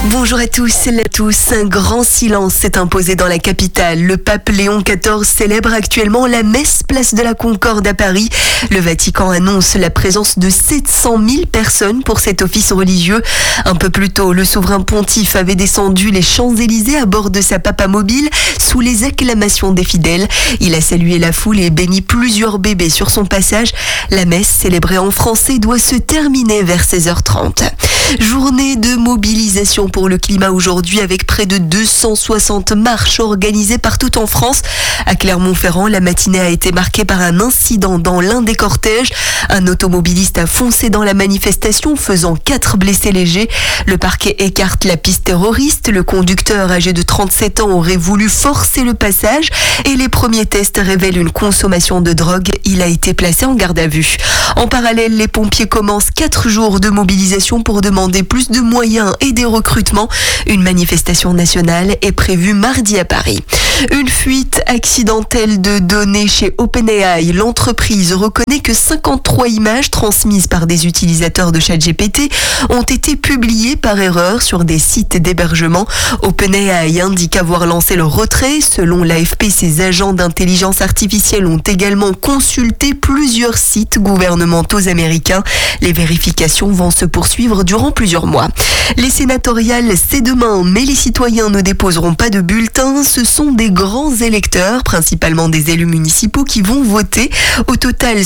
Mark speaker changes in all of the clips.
Speaker 1: Bonjour à tous et à tous. Un grand silence s'est imposé dans la capitale. Le pape Léon XIV célèbre actuellement la messe place de la Concorde à Paris. Le Vatican annonce la présence de 700 000 personnes pour cet office religieux. Un peu plus tôt, le souverain pontife avait descendu les Champs-Élysées à bord de sa papamobile sous les acclamations des fidèles. Il a salué la foule et béni plusieurs bébés sur son passage. La messe, célébrée en français, doit se terminer vers 16h30. Journée de mobilisation pour le climat aujourd'hui avec près de 260 marches organisées partout en France. À Clermont-Ferrand, la matinée a été marquée par un incident dans l'un des cortèges. Un automobiliste a foncé dans la manifestation, faisant 4 blessés légers. Le parquet écarte la piste terroriste. Le conducteur âgé de 37 ans aurait voulu forcer le passage et les premiers tests révèlent une consommation de drogue. Il a été placé en garde à vue. En parallèle, les pompiers commencent 4 jours de mobilisation pour demander plus de moyens et des recrutements. Une manifestation nationale est prévue mardi à Paris. Une fuite accidentelle de données chez OpenAI. L'entreprise reconnaît que 53 images transmises par des utilisateurs de ChatGPT ont été publiées par erreur sur des sites d'hébergement. OpenAI indique avoir lancé le retrait. Selon l'AFP, ses agents d'intelligence artificielle ont également consulté plusieurs sites gouvernementaux américains. Les vérifications vont se poursuivre durant plusieurs mois. Les sénatoriales, c'est demain, mais les citoyens ne déposeront pas de bulletins. Ce sont des grands électeurs, principalement des élus municipaux, qui vont voter. Au total,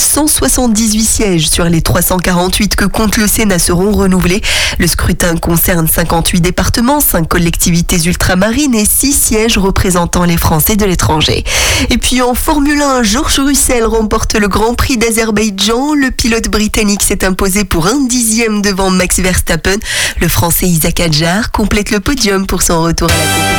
Speaker 1: 178 sièges sur les 348 que compte le Sénat seront renouvelés. Le scrutin concerne 58 départements, 5 collectivités ultramarines et 6 sièges représentant les Français de l'étranger. Et puis en Formule 1, George Russell remporte le Grand Prix d'Azerbaïdjan. Le pilote britannique s'est imposé pour 1/10 devant Max Verstappen. Le Français Isaac Hadjar complète le podium pour son retour à la course.